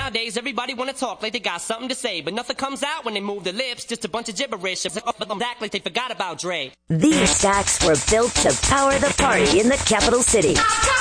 Nowadays, everybody wanna talk like they got something to say, but nothing comes out when they move their lips, just a bunch of gibberish. But them act like they forgot about Dre. These stacks were built to power the party in the capital city.